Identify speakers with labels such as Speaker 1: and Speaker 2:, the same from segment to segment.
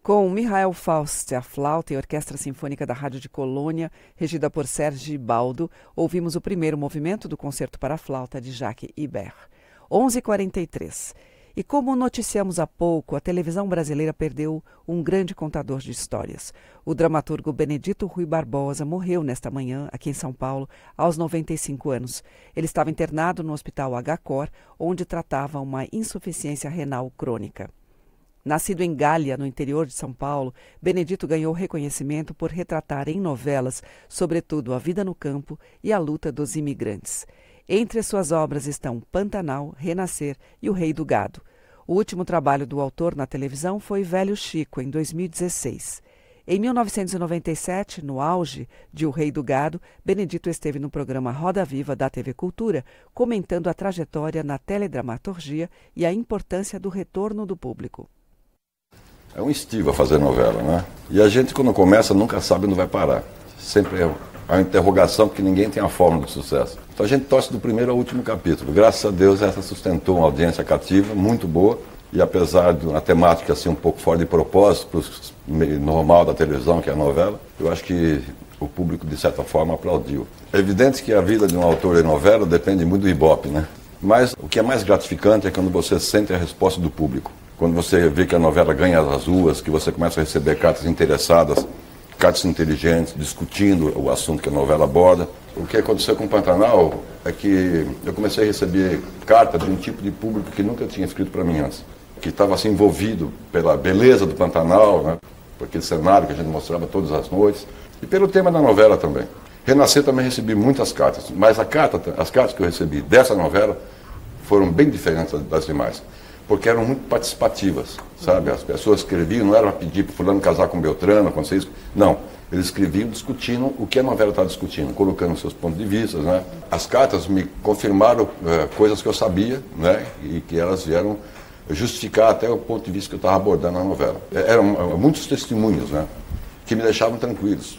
Speaker 1: Com Mihail Faust, a flauta e a Orquestra Sinfônica da Rádio de Colônia, regida por Serge Baldo, ouvimos o primeiro movimento do Concerto para a Flauta de Jacques Ibert. 11h43. E como noticiamos há pouco, a televisão brasileira perdeu um grande contador de histórias. O dramaturgo Benedito Rui Barbosa morreu nesta manhã, aqui em São Paulo, aos 95 anos. Ele estava internado no Hospital HCOR, onde tratava uma insuficiência renal crônica. Nascido em Gália, no interior de São Paulo, Benedito ganhou reconhecimento por retratar em novelas, sobretudo, a vida no campo e a luta dos imigrantes. Entre suas obras estão Pantanal, Renascer e O Rei do Gado. O último trabalho do autor na televisão foi Velho Chico, em 2016. Em 1997, no auge de O Rei do Gado, Benedito esteve no programa Roda Viva da TV Cultura, comentando a trajetória na teledramaturgia e a importância do retorno do público.
Speaker 2: É um estilo a fazer novela, né? E a gente, quando começa, nunca sabe onde vai parar. Sempre é uma interrogação, porque ninguém tem a fórmula do sucesso. Então a gente torce do primeiro ao último capítulo. Graças a Deus, essa sustentou uma audiência cativa, muito boa. E apesar de uma temática assim, um pouco fora de propósito, para o normal da televisão, que é a novela, eu acho que o público, de certa forma, aplaudiu. É evidente que a vida de um autor de novela depende muito do Ibope, né? Mas o que é mais gratificante é quando você sente a resposta do público. Quando você vê que a novela ganha as ruas, que você começa a receber cartas interessadas, cartas inteligentes, discutindo o assunto que a novela aborda. O que aconteceu com o Pantanal é que eu comecei a receber cartas de um tipo de público que nunca tinha escrito para mim antes, que estava assim, envolvido pela beleza do Pantanal, né, por aquele cenário que a gente mostrava todas as noites, e pelo tema da novela também. Renascer também recebi muitas cartas, mas as cartas que eu recebi dessa novela foram bem diferentes das demais, porque eram muito participativas, sabe? As pessoas escreviam, não era para pedir para fulano casar com Beltrano, acontecer isso. Não, eles escreviam discutindo o que a novela estava discutindo, colocando seus pontos de vista, né? As cartas me confirmaram coisas que eu sabia, né? E que elas vieram justificar até o ponto de vista que eu estava abordando na novela. Eram muitos testemunhos, né? Que me deixavam tranquilos.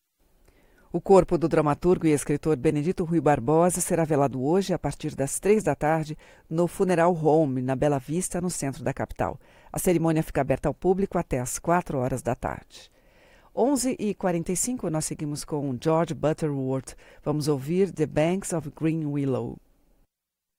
Speaker 1: O corpo do dramaturgo e escritor Benedito Rui Barbosa será velado hoje, a partir das 15h, no Funeral Home, na Bela Vista, no centro da capital. A cerimônia fica aberta ao público até às 16h. 11h45, nós seguimos com George Butterworth. Vamos ouvir The Banks of Green Willow.